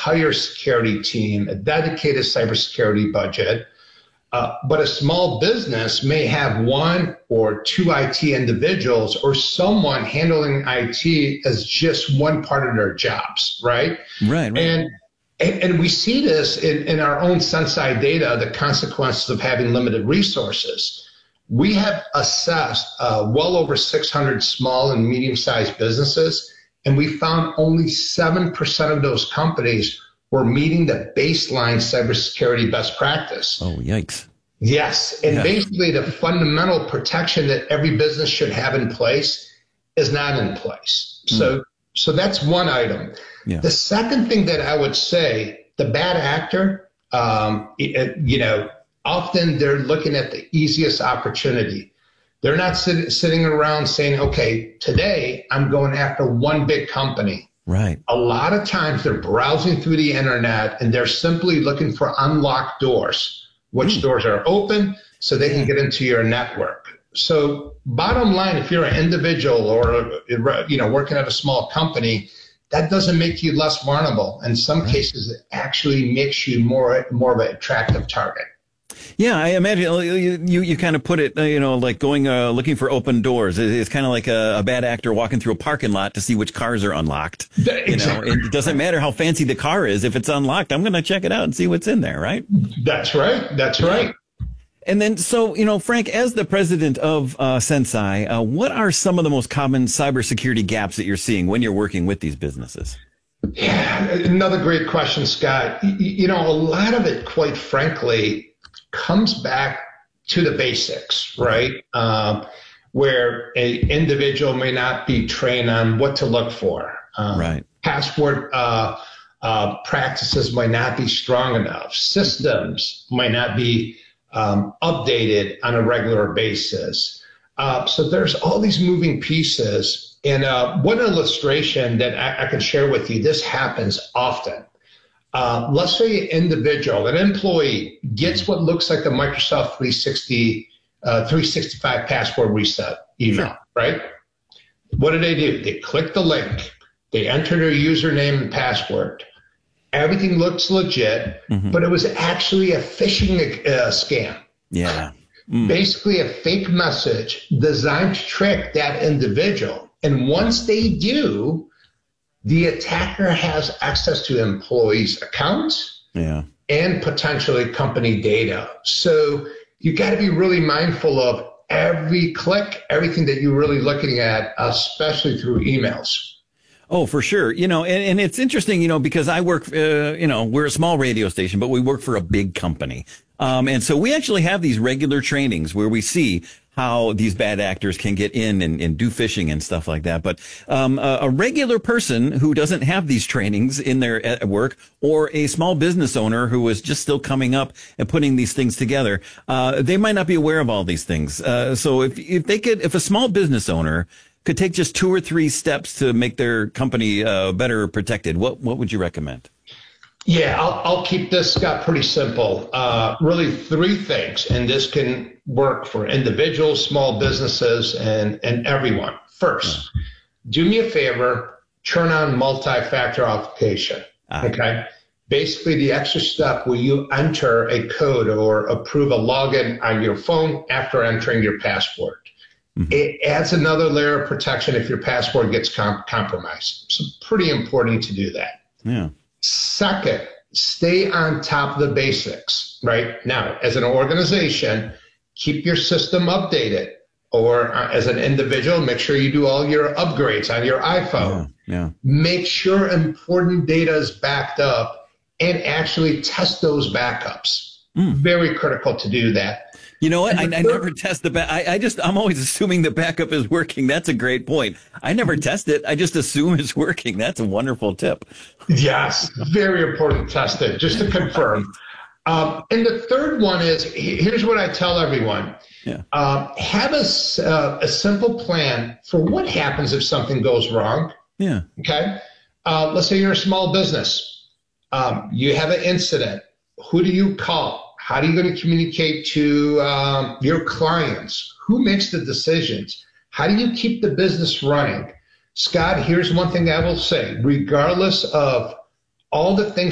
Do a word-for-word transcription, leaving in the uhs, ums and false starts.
entire security team, a dedicated cybersecurity budget. Uh, but a small business may have one or two I T individuals or someone handling I T as just one part of their jobs, right? Right, right. And and, and we see this in, in our own Senseye data, the consequences of having limited resources. We have assessed uh, well over six hundred small and medium-sized businesses, and we found only seven percent of those companies were meeting the baseline cybersecurity best practice. Oh, yikes. Yes. And yeah. basically the fundamental protection that every business should have in place is not in place. Mm. So so that's one item. Yeah. The second thing that I would say, the bad actor, um, it, you know, often they're looking at the easiest opportunity. They're not sit, sitting around saying, okay, today I'm going after one big company. Right. A lot of times they're browsing through the internet and they're simply looking for unlocked doors, which mm. doors are open so they yeah. can get into your network. So bottom line, if you're an individual or, you know, working at a small company, that doesn't make you less vulnerable. In some right. cases, it actually makes you more, more of an attractive target. Yeah, I imagine you you, you kind of put it, uh, you know, like going uh, looking for open doors. It's kind of like a, a bad actor walking through a parking lot to see which cars are unlocked. Exactly. You know, it doesn't matter how fancy the car is. If it's unlocked, I'm going to check it out and see what's in there, right? That's right. That's right. And then, so, you know, Frank, as the president of uh, Senseye, uh, what are some of the most common cybersecurity gaps that you're seeing when you're working with these businesses? Yeah, another great question, Scott. You, you know, a lot of it, quite frankly, comes back to the basics, right? Um, where an individual may not be trained on what to look for. Um, right. Password uh, uh, practices might not be strong enough. Systems might not be um, updated on a regular basis. Uh, so there's all these moving pieces. And uh, one illustration that I, I can share with you, this happens often. Uh, let's say an individual, an employee, gets what looks like a Microsoft three sixty, uh, three sixty-five password reset email, sure. right? What do they do? They click the link. They enter their username and password. Everything looks legit, mm-hmm. but it was actually a phishing uh, scam. Yeah. Mm. Basically a fake message designed to trick that individual. And once they do, the attacker has access to employees' accounts yeah. and potentially company data. So you got to be really mindful of every click, everything that you're really looking at, especially through emails. Oh, for sure. You know, and, and it's interesting, you know, because I work, uh, you know, we're a small radio station, but we work for a big company. Um, and so we actually have these regular trainings where we see how these bad actors can get in and, and do phishing and stuff like that. But um, a, a regular person who doesn't have these trainings in their at work, or a small business owner who is just still coming up and putting these things together, uh, they might not be aware of all these things. Uh, so if if they could, if a small business owner could take just two or three steps to make their company uh, better protected, what what would you recommend? Yeah, I'll, I'll keep this, Scott, pretty simple. Uh, really three things, and this can work for individuals, small businesses, and, and everyone. First, yeah. do me a favor, turn on multi-factor authentication, ah. okay? Basically, the extra step where you enter a code or approve a login on your phone after entering your password. Mm-hmm. It adds another layer of protection if your password gets com- compromised. So pretty important to do that. Yeah. Second, stay on top of the basics, right? Now, as an organization, keep your system updated. Or uh, as an individual, make sure you do all your upgrades on your iPhone. Yeah, yeah. Make sure important data is backed up and actually test those backups. Mm. Very critical to do that. You know what? I, I never test the back. I, I just, I'm always assuming the backup is working. That's a great point. I never test it. I just assume it's working. That's a wonderful tip. Yes. Very important to test it, just to confirm. Um, and the third one is, here's what I tell everyone. Yeah. Um, have a, uh, a simple plan for what happens if something goes wrong. Yeah. Okay. Uh, let's say you're a small business. Um, you have an incident. Who do you call? How are you going to communicate to um, your clients? Who makes the decisions? How do you keep the business running? Scott, here's one thing I will say. Regardless of all the things